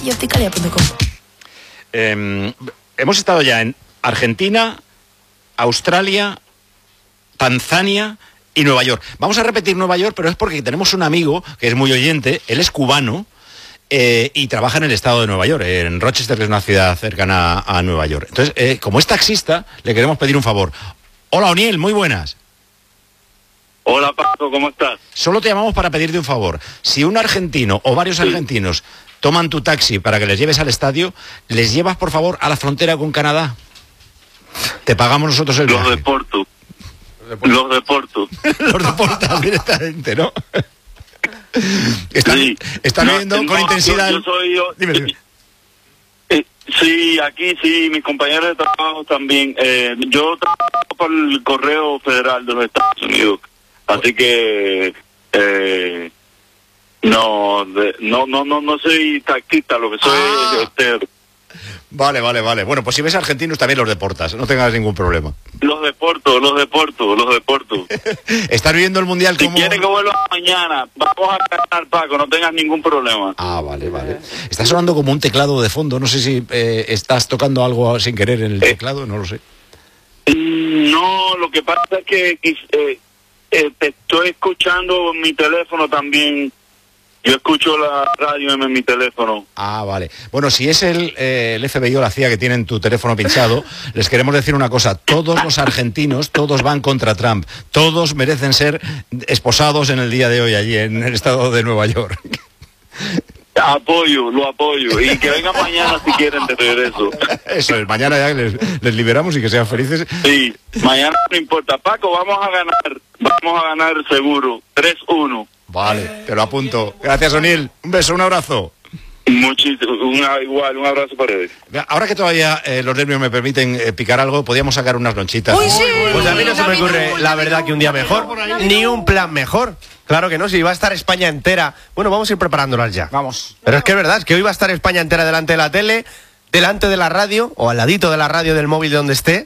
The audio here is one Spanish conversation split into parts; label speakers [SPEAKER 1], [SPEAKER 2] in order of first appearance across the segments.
[SPEAKER 1] y Opticalia.com.
[SPEAKER 2] Hemos estado ya en Argentina, Australia, Tanzania y Nueva York. Vamos a repetir Nueva York, pero es porque tenemos un amigo que es muy oyente, él es cubano y trabaja en el estado de Nueva York, en Rochester, que es una ciudad cercana a Nueva York. Entonces, como es taxista, le queremos pedir un favor. Hola, O'Neill, muy buenas.
[SPEAKER 3] Hola, Paco, ¿cómo estás?
[SPEAKER 2] Solo te llamamos para pedirte un favor. Si un argentino o varios argentinos toman tu taxi para que les lleves al estadio, les llevas, por favor, a la frontera con Canadá. Te pagamos nosotros el viaje.
[SPEAKER 3] Los de Porto. Los de Porto.
[SPEAKER 2] Los de Porto directamente, ¿no? Están viendo con intensidad. Dime.
[SPEAKER 3] Sí, aquí sí, mis compañeros de trabajo también. Yo trabajo para el Correo Federal de los Estados Unidos, así que no soy taxista, lo que soy
[SPEAKER 2] Vale. Bueno, pues si ves argentinos también los deportas, no tengas ningún problema.
[SPEAKER 3] Los de Porto.
[SPEAKER 2] ¿Estás viendo el Mundial como...?
[SPEAKER 3] Si quieres que vuelva mañana, vamos a ganar, Paco, no tengas ningún problema.
[SPEAKER 2] Vale. Está sonando como un teclado de fondo, no sé si estás tocando algo sin querer en el teclado, no lo sé.
[SPEAKER 3] No, lo que pasa es que te estoy escuchando en mi teléfono también. Yo escucho la radio en mi teléfono.
[SPEAKER 2] Vale. Bueno, si es el FBI o la CIA que tienen tu teléfono pinchado, les queremos decir una cosa. Todos los argentinos, todos van contra Trump. Todos merecen ser esposados en el día de hoy allí, en el estado de Nueva York.
[SPEAKER 3] Lo apoyo. Y que vengan mañana si quieren de regreso.
[SPEAKER 2] Eso es, mañana ya les liberamos y que sean felices.
[SPEAKER 3] Sí, mañana no importa. Paco, vamos a ganar seguro. 3-1.
[SPEAKER 2] Vale, te lo apunto. Gracias, O'Neill. Un beso, un abrazo.
[SPEAKER 3] Igual, un abrazo para él.
[SPEAKER 2] Ahora que todavía los nervios me permiten picar algo, podríamos sacar unas lonchitas.
[SPEAKER 4] ¡Uy, sí! Pues a mí no se me ocurre, la verdad, que un día mejor, ni un plan mejor. Claro que no, si va a estar España entera. Bueno, vamos a ir preparándolas ya.
[SPEAKER 2] Vamos.
[SPEAKER 4] Pero es que es verdad, es que hoy va a estar España entera delante de la tele, delante de la radio, o al ladito de la radio del móvil de donde esté.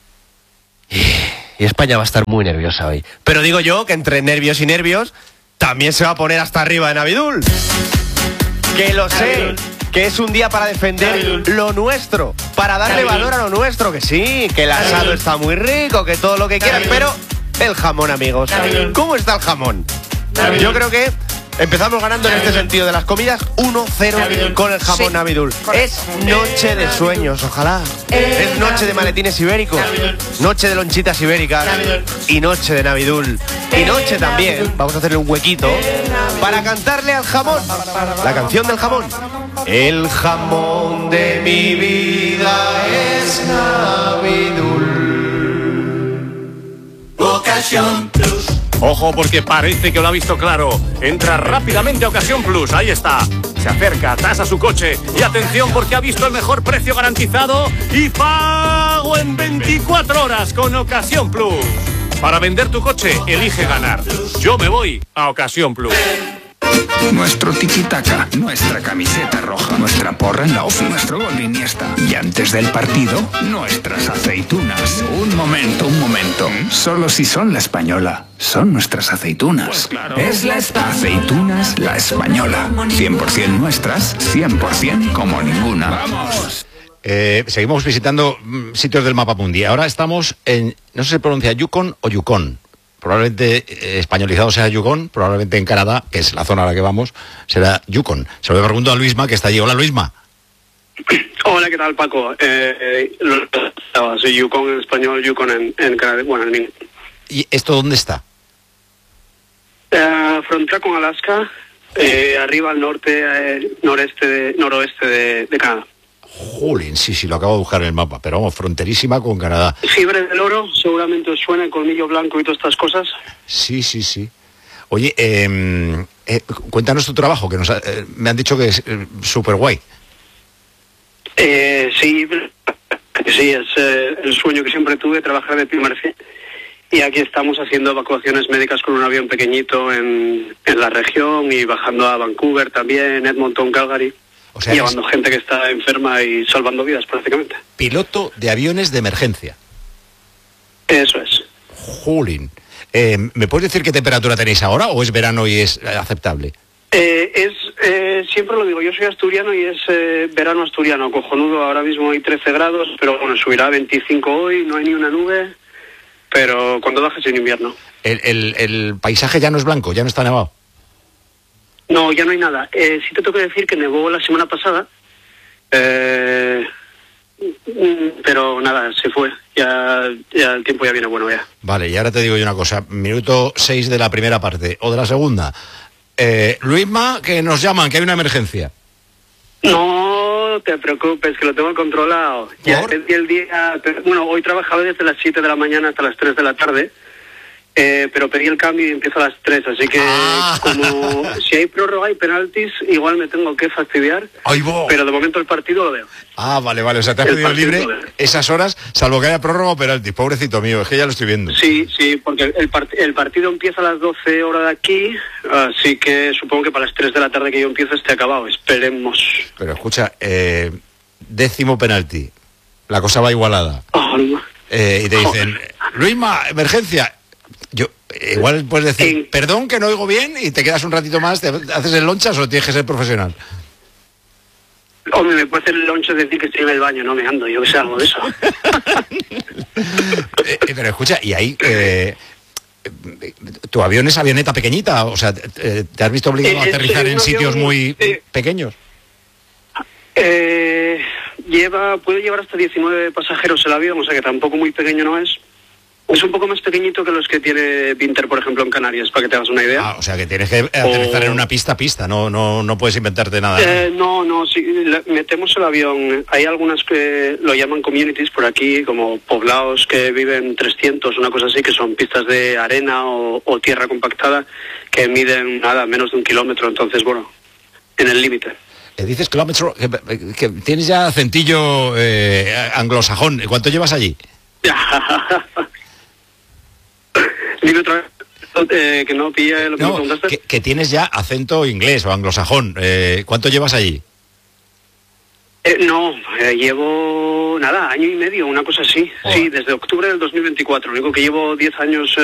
[SPEAKER 4] Y España va a estar muy nerviosa hoy. Pero digo yo que entre nervios y nervios también se va a poner hasta arriba en Abidul. Que lo sé, que es un día para defender lo nuestro, para darle valor a lo nuestro, que sí, que el asado está muy rico, que todo lo que quieran, pero el jamón, amigos, ¿cómo está el jamón? Yo creo que empezamos ganando en este sentido de las comidas 1-0 con el jamón Abidul. Es noche de sueños, ojalá. Es noche de maletines ibéricos, noche de lonchitas ibéricas y noche de Navidul. Y noche también, vamos a hacerle un huequito para cantarle al jamón, la canción del jamón. El jamón de mi vida es Navidul. Ocasión Plus.
[SPEAKER 5] Ojo, porque parece que lo ha visto claro. Entra rápidamente a Ocasión Plus, ahí está. Se acerca, tasa su coche y atención porque ha visto el mejor precio garantizado y pago en 24 horas con Ocasión Plus. Para vender tu coche, elige ganar. Yo me voy a Ocasión Plus.
[SPEAKER 6] Nuestro tiki-taka, nuestra camiseta roja, nuestra porra en la ofi, nuestro gol de Iniesta. Y antes del partido, nuestras aceitunas. Un momento. Solo si son la española, son nuestras aceitunas.
[SPEAKER 5] Pues claro.
[SPEAKER 6] Es la aceitunas la española. 100% nuestras, 100% como ninguna. ¡Vamos!
[SPEAKER 2] Seguimos visitando sitios del mapa mundi. Ahora estamos en, no sé si se pronuncia Yukon o Yukon. Probablemente españolizado sea Yukon, probablemente en Canadá, que es la zona a la que vamos, será Yukon. Se lo pregunto a Luisma, que está allí. Hola, Luisma.
[SPEAKER 7] Hola, ¿qué tal, Paco? Soy Yukon en español, Yukon en Canadá, bueno, en inglés.
[SPEAKER 2] ¿Y esto dónde está?
[SPEAKER 7] Frontera con Alaska, arriba al noroeste de Canadá.
[SPEAKER 2] Jolín, sí, lo acabo de buscar en el mapa, pero vamos, fronterísima con Canadá.
[SPEAKER 7] Fiebre del oro, seguramente os suena, el colmillo blanco y todas estas cosas.
[SPEAKER 2] Sí. Oye, cuéntanos tu trabajo, que me han dicho que es súper guay.
[SPEAKER 7] Sí, es el sueño que siempre tuve, trabajar de primer fin. Y aquí estamos haciendo evacuaciones médicas con un avión pequeñito en la región y bajando a Vancouver también, Edmonton, Calgary. O sea, llevando gente que está enferma y salvando vidas prácticamente.
[SPEAKER 2] Piloto de aviones de emergencia.
[SPEAKER 7] Eso es.
[SPEAKER 2] Jolín. ¿Me puedes decir qué temperatura tenéis ahora o es verano y es aceptable?
[SPEAKER 7] Siempre lo digo, yo soy asturiano y es verano asturiano, cojonudo. Ahora mismo hay 13 grados, pero bueno, subirá a 25 hoy, no hay ni una nube, pero cuando baja es en invierno.
[SPEAKER 2] El paisaje ya no es blanco, ya no está nevado.
[SPEAKER 7] No, ya no hay nada. Sí te tengo que decir que nevó la semana pasada, pero nada, se fue. Ya el tiempo ya viene bueno ya.
[SPEAKER 2] Vale, y ahora te digo yo una cosa. Minuto 6 de la primera parte, o de la segunda. Luisma, que nos llaman, que hay una emergencia.
[SPEAKER 7] No te preocupes, que lo tengo controlado. Ya pedí el día... Bueno, hoy trabajaba desde las 7 de la mañana hasta las 3 de la tarde, pero pedí el cambio y empiezo a las 3, así que como si hay prórroga y penaltis, igual me tengo que fastidiar, pero de momento el partido lo veo.
[SPEAKER 2] Vale, o sea, te has pedido libre esas horas, salvo que haya prórroga o penaltis. Pobrecito mío, es que ya lo estoy viendo.
[SPEAKER 7] Sí, porque el partido empieza a las 12 horas de aquí, así que supongo que para las 3 de la tarde que yo empiezo esté acabado, esperemos.
[SPEAKER 2] Pero escucha, 10º penalti, la cosa va igualada. Y te dicen, Luisma, emergencia. Igual puedes decir, perdón que no oigo bien, y te quedas un ratito más, te haces el lonchas o tienes que ser profesional.
[SPEAKER 7] Hombre, me puede hacer el lonche decir que estoy en el baño, no me ando, yo que sé, algo de eso.
[SPEAKER 2] Pero escucha, y ahí, tu avión es avioneta pequeñita, o sea, ¿te has visto obligado a aterrizar en sitios muy pequeños?
[SPEAKER 7] Puede llevar hasta 19 pasajeros el avión, o sea que tampoco muy pequeño no es. Es un poco más pequeñito que los que tiene Pinter, por ejemplo, en Canarias, para que te hagas una idea.
[SPEAKER 2] O sea que tienes que aterrizar en una pista, no puedes inventarte nada.
[SPEAKER 7] No, sí, metemos el avión. Hay algunas que lo llaman communities por aquí, como poblados que viven 300, una cosa así, que son pistas de arena o tierra compactada, que miden nada, menos de 1 kilómetro, entonces, bueno, en el límite.
[SPEAKER 2] Dices kilómetro, que tienes ya acentillo anglosajón. ¿Cuánto llevas allí?
[SPEAKER 7] Dime otra vez, que no pille lo que me preguntaste.
[SPEAKER 2] Que tienes ya acento inglés o anglosajón. ¿Cuánto llevas allí?
[SPEAKER 7] Llevo, nada, 1 año y medio, una cosa así. Sí, desde octubre del 2024. Lo único que llevo 10 años